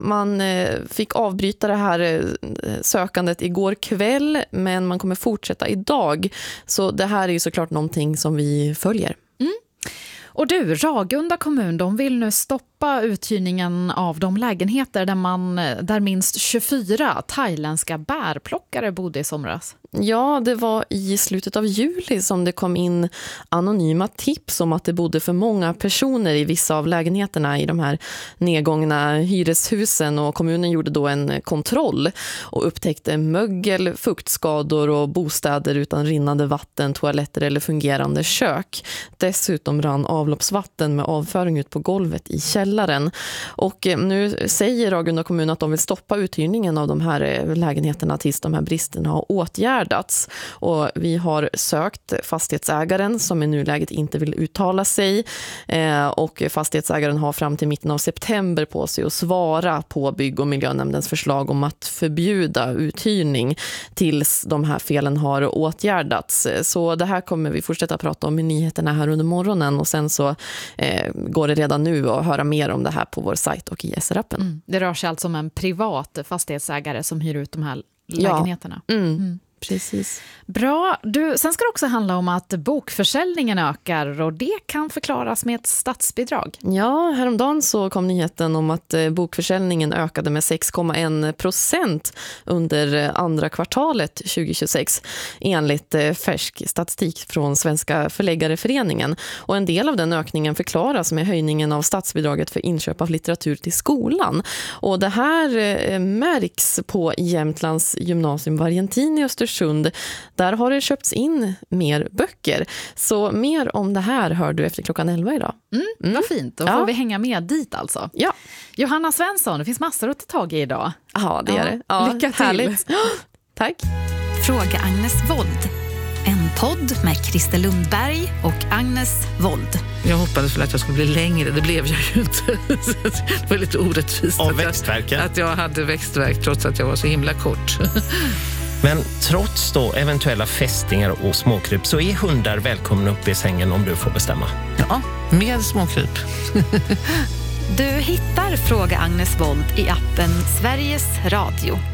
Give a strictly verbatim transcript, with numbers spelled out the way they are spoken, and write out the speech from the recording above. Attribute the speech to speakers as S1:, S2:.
S1: man fick avbryta det här sökandet igår kväll, men man kommer fortsätta idag. Så det här är ju såklart någonting som vi följer.
S2: Mm. Och du, Ragunda kommun, de vill nu stoppa uthyrningen av de lägenheter där, man, där minst tjugofyra thailändska bärplockare bodde i somras.
S1: Ja, det var i slutet av juli som det kom in anonyma tips om att det bodde för många personer i vissa av lägenheterna i de här nedgångna hyreshusen, och kommunen gjorde då en kontroll och upptäckte mögel, fuktskador och bostäder utan rinnande vatten, toaletter eller fungerande kök. Dessutom rann avloppsvatten med avföring ut på golvet i källaren. Och nu säger Ragunda kommun att de vill stoppa uthyrningen av de här lägenheterna tills de här bristerna har åtgärdats. Och vi har sökt fastighetsägaren som i nuläget inte vill uttala sig, eh, och fastighetsägaren har fram till mitten av september på sig att svara på bygg- och miljönämndens förslag om att förbjuda uthyrning tills de här felen har åtgärdats. Så det här kommer vi fortsätta prata om i nyheterna här under morgonen, och sen så eh, går det redan nu att höra mer om det här på vår sajt och i S R-appen.
S2: Mm. Det rör sig alltså om en privat fastighetsägare som hyr ut de här lägenheterna.
S1: Ja. Mm. Mm. Precis.
S2: Bra. Du, sen ska det också handla om att bokförsäljningen ökar, och det kan förklaras med ett statsbidrag.
S1: Ja, häromdagen så kom nyheten om att bokförsäljningen ökade med sex komma en procent under andra kvartalet tjugohundratjugosex enligt färsk statistik från Svenska förläggareföreningen. Och en del av den ökningen förklaras med höjningen av statsbidraget för inköp av litteratur till skolan. Och det här märks på Jämtlands gymnasium Vargentin i Östersund. Där har det köpts in mer böcker. Så mer om det här hör du efter klockan elva idag.
S2: Mm, mm. Vad fint, då får ja. vi hänga med dit alltså.
S1: Ja.
S2: Johanna Svensson, det finns massor att ta tag i idag.
S1: Ja, det är det. Ja,
S2: lycka till.
S1: Härligt. Tack.
S3: Fråga Agnes Wold. En podd med Christer Lundberg och Agnes Wold.
S4: Jag hoppades väl att jag skulle bli längre, det blev jag ju inte. Det var lite orättvist.
S5: Av växtverken?
S4: Att jag hade växtverk trots att jag var så himla kort.
S5: Men trots då eventuella fästingar och småkryp så är hundar välkomna upp i sängen om du får bestämma.
S4: Ja, med småkryp.
S3: Du hittar Fråga Agnes Wold i appen Sveriges Radio.